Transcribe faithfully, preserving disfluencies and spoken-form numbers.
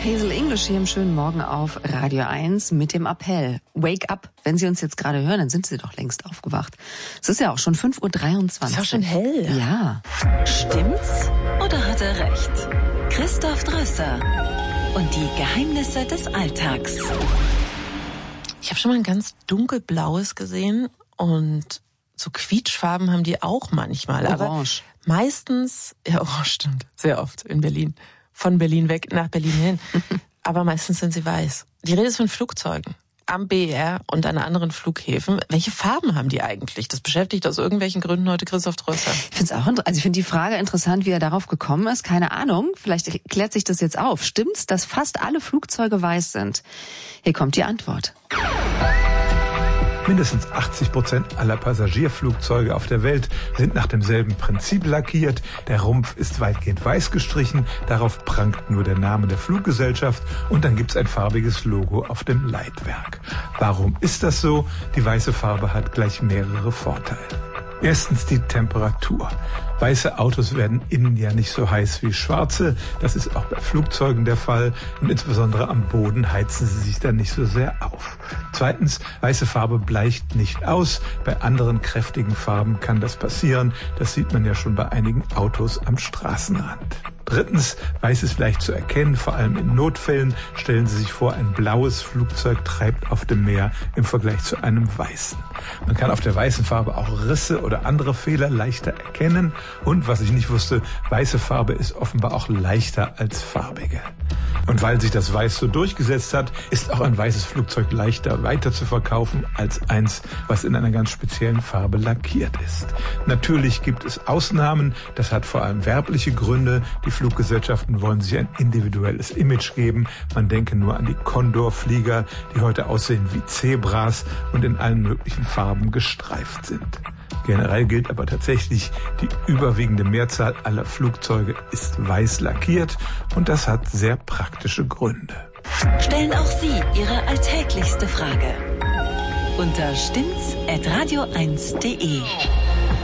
Hazel English hier im schönen Morgen auf Radio eins mit dem Appell. Wake up. Wenn Sie uns jetzt gerade hören, dann sind Sie doch längst aufgewacht. Es ist ja auch schon fünf Uhr dreiundzwanzig. Ist auch schon hell. Ja. Stimmt's oder hat er recht? Christoph Drösser und die Geheimnisse des Alltags. Ich habe schon mal ein ganz dunkelblaues gesehen und so Quietschfarben haben die auch manchmal. Orange. Aber meistens, ja, orange stimmt, sehr oft in Berlin. Von Berlin weg nach Berlin hin. Aber meistens sind sie weiß. Die Rede ist von Flugzeugen. Am B E R und an anderen Flughäfen. Welche Farben haben die eigentlich? Das beschäftigt aus irgendwelchen Gründen heute Christoph Drösser. Ich finde es auch, also ich finde die Frage interessant, wie er darauf gekommen ist. Keine Ahnung. Vielleicht klärt sich das jetzt auf. Stimmt's, dass fast alle Flugzeuge weiß sind? Hier kommt die Antwort. Mindestens achtzig Prozent aller Passagierflugzeuge auf der Welt sind nach demselben Prinzip lackiert. Der Rumpf ist weitgehend weiß gestrichen, darauf prangt nur der Name der Fluggesellschaft und dann gibt's ein farbiges Logo auf dem Leitwerk. Warum ist das so? Die weiße Farbe hat gleich mehrere Vorteile. Erstens die Temperatur. Weiße Autos werden innen ja nicht so heiß wie schwarze. Das ist auch bei Flugzeugen der Fall. Und insbesondere am Boden heizen sie sich dann nicht so sehr auf. Zweitens, weiße Farbe bleicht nicht aus. Bei anderen kräftigen Farben kann das passieren. Das sieht man ja schon bei einigen Autos am Straßenrand. Drittens, weiß ist leicht zu erkennen, vor allem in Notfällen. Stellen Sie sich vor, ein blaues Flugzeug treibt auf dem Meer im Vergleich zu einem weißen. Man kann auf der weißen Farbe auch Risse oder andere Fehler leichter erkennen. Und was ich nicht wusste, weiße Farbe ist offenbar auch leichter als farbige. Und weil sich das Weiß so durchgesetzt hat, ist auch ein weißes Flugzeug leichter weiter zu verkaufen als eins, was in einer ganz speziellen Farbe lackiert ist. Natürlich gibt es Ausnahmen, das hat vor allem werbliche Gründe. Die Fluggesellschaften wollen sich ein individuelles Image geben. Man denke nur an die Condor-Flieger, die heute aussehen wie Zebras und in allen möglichen Farben gestreift sind. Generell gilt aber tatsächlich, die überwiegende Mehrzahl aller Flugzeuge ist weiß lackiert und das hat sehr praktische Gründe. Stellen auch Sie Ihre alltäglichste Frage unter stimmt's at radio eins punkt de.